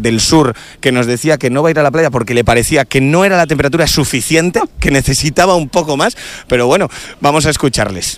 del sur que nos decía que no va a ir a la playa porque le parecía que no era la temperatura suficiente, que necesitaba un poco más, pero bueno, vamos a escucharles.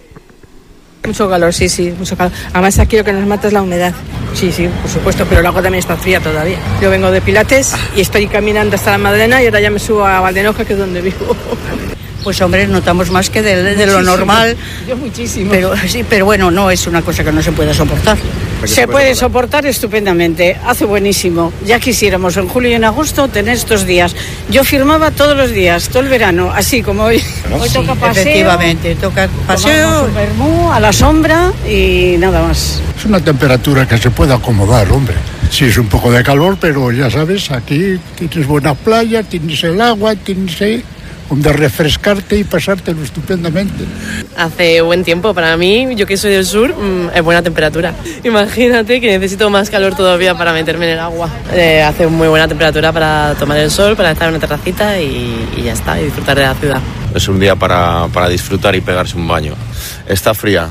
Mucho calor, sí, mucho calor. Además aquí lo que nos mata es la humedad. Sí, por supuesto, pero el agua también está fría todavía. Yo vengo de Pilates y estoy caminando hasta la Madalena y ahora ya me subo a Valdenoja, que es donde vivo. Pues hombre, notamos más que de lo normal. Yo muchísimo. Pero bueno, no es una cosa que no se pueda soportar. Se puede soportar estupendamente, hace buenísimo. Ya quisiéramos en julio y en agosto tener estos días. Yo firmaba todos los días, todo el verano, así como hoy. Hoy toca paseo. Efectivamente, toca paseo. Un vermú a la sombra y nada más. Es una temperatura que se puede acomodar, hombre. Sí, es un poco de calor, pero ya sabes, aquí tienes buenas playas, tienes el agua, tienes donde refrescarte y pasártelo estupendamente. Hace buen tiempo para mí, yo que soy del sur, es buena temperatura. Imagínate que necesito más calor todavía para meterme en el agua. Hace muy buena temperatura para tomar el sol, para estar en una terracita y ya está, y disfrutar de la ciudad. Es un día para disfrutar y pegarse un baño. Está fría.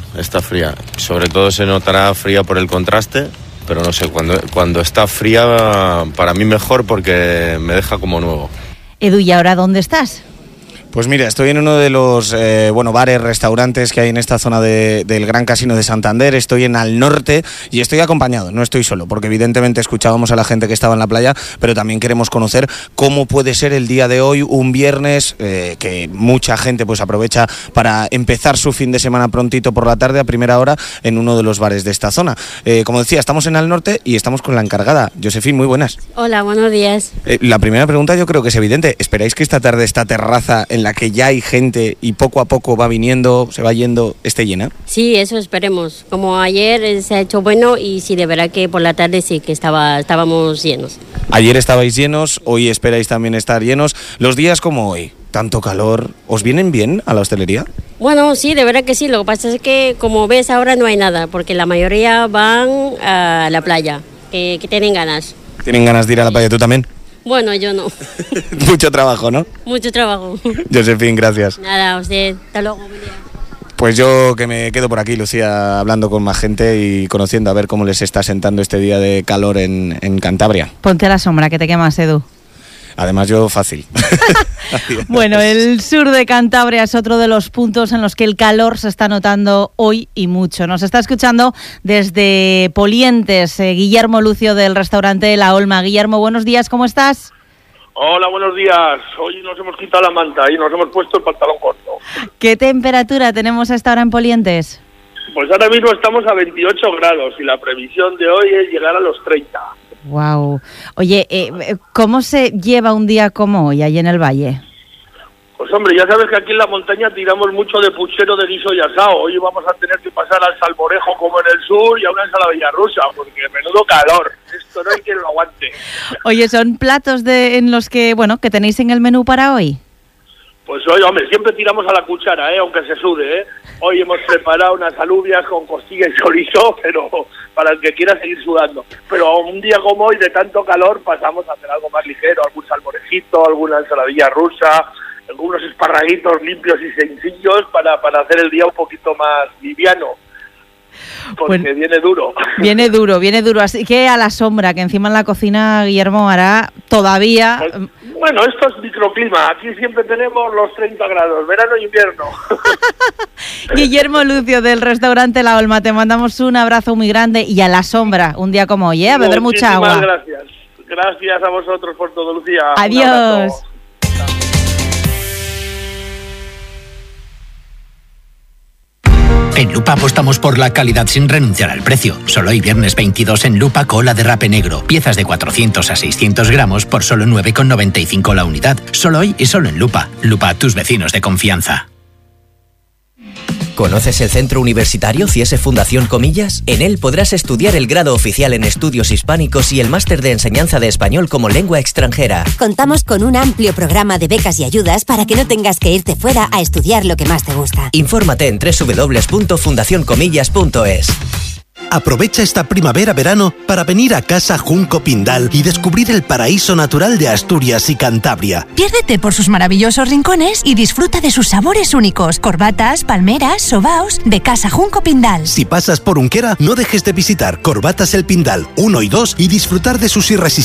Sobre todo se notará fría por el contraste, pero no sé, cuando está fría para mí mejor porque me deja como nuevo. Edu, ¿y ahora dónde estás? Pues mira, estoy en uno de los bares, restaurantes que hay en esta zona del Gran Casino de Santander. Estoy en Al Norte y estoy acompañado, no estoy solo, porque evidentemente escuchábamos a la gente que estaba en la playa, pero también queremos conocer cómo puede ser el día de hoy, un viernes, que mucha gente pues aprovecha para empezar su fin de semana prontito por la tarde, a primera hora, en uno de los bares de esta zona. Como decía, estamos en Al Norte y estamos con la encargada. Josefín, muy buenas. Hola, buenos días. La primera pregunta yo creo que es evidente. ¿Esperáis que esta tarde esta terraza en la que ya hay gente y poco a poco va viniendo, se va yendo, esté llena? Sí, eso esperemos. Como ayer se ha hecho bueno y sí, de verdad que por la tarde sí que estábamos llenos. Ayer estabais llenos, hoy esperáis también estar llenos. Los días como hoy, tanto calor, ¿os vienen bien a la hostelería? Bueno, sí, de verdad que sí. Lo que pasa es que, como ves, ahora no hay nada, porque la mayoría van a la playa, que tienen ganas. ¿Tienen ganas de ir a la playa tú también? Bueno, yo no. Mucho trabajo, ¿no? Mucho trabajo. Josefín, gracias. Nada, a usted. Hasta luego, William. Pues yo que me quedo por aquí, Lucía, hablando con más gente y conociendo a ver cómo les está sentando este día de calor en Cantabria. Ponte a la sombra, que te quemas, Edu. Además yo fácil. Bueno, el sur de Cantabria es otro de los puntos en los que el calor se está notando hoy y mucho. Nos está escuchando desde Polientes Guillermo Lucio del restaurante La Olma. Guillermo, buenos días, ¿cómo estás? Hola, buenos días. Hoy nos hemos quitado la manta y nos hemos puesto el pantalón corto. ¿Qué temperatura tenemos a esta hora en Polientes? Pues ahora mismo estamos a 28 grados y la previsión de hoy es llegar a los 30. Wow. Oye, ¿cómo se lleva un día como hoy ahí en el valle? Pues hombre, ya sabes que aquí en la montaña tiramos mucho de puchero, de guiso y asado. Hoy vamos a tener que pasar al salmorejo como en el sur y a una ensaladilla rusa, porque menudo calor. Esto no hay quien lo aguante. Oye, ¿son platos en los que tenéis en el menú para hoy? Pues hoy, hombre, siempre tiramos a la cuchara, aunque se sude, Hoy hemos preparado unas alubias con costilla y chorizo, pero para el que quiera seguir sudando. Pero un día como hoy, de tanto calor, pasamos a hacer algo más ligero, algún salmorejito, alguna ensaladilla rusa, algunos esparraguitos limpios y sencillos para hacer el día un poquito más liviano. Porque bueno, viene duro. Así que a la sombra, que encima en la cocina Guillermo hará todavía... Bueno, esto es microclima. Aquí siempre tenemos los 30 grados, verano e invierno. Guillermo Lucio del restaurante La Olma, te mandamos un abrazo muy grande y a la sombra, un día como hoy, a beber mucha agua. Gracias. Gracias a vosotros por todo, Lucía. Adiós. En Lupa apostamos por la calidad sin renunciar al precio. Solo hoy viernes 22 en Lupa cola de rape negro. Piezas de 400 a 600 gramos por solo 9,95 la unidad. Solo hoy y solo en Lupa. Lupa, tus vecinos de confianza. ¿Conoces el Centro Universitario CIESE Fundación Comillas? En él podrás estudiar el grado oficial en estudios hispánicos y el máster de enseñanza de español como lengua extranjera. Contamos con un amplio programa de becas y ayudas para que no tengas que irte fuera a estudiar lo que más te gusta. Infórmate en www.fundacioncomillas.es. Aprovecha esta primavera-verano para venir a Casa Junco Pindal y descubrir el paraíso natural de Asturias y Cantabria. Piérdete por sus maravillosos rincones y disfruta de sus sabores únicos. Corbatas, palmeras, sobaos de Casa Junco Pindal. Si pasas por Unquera, no dejes de visitar Corbatas El Pindal 1 y 2 y disfrutar de sus irresistibles